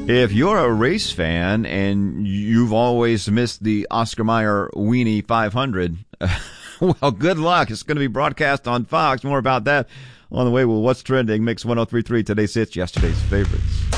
If you're a race fan and you've always missed the Oscar Mayer Weenie 500, well, good luck. It's going to be broadcast on Fox. More about that on the way with What's Trending. Mix 103.3, today's hits, yesterday's favorites.